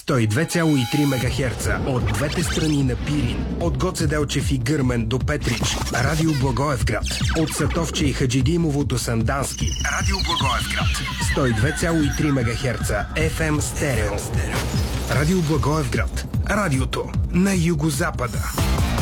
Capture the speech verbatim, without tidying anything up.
сто и две цяло и три мегахерца от двете страни на Пирин. От Гоце Делчев и Гърмен до Петрич. Радио Благоевград. От Сатовче и Хаджидимово до Сандански. Радио Благоевград. сто и две цяло и три мегахерца еф ем стерео. Радио Благоевград. Радиото на югозапада.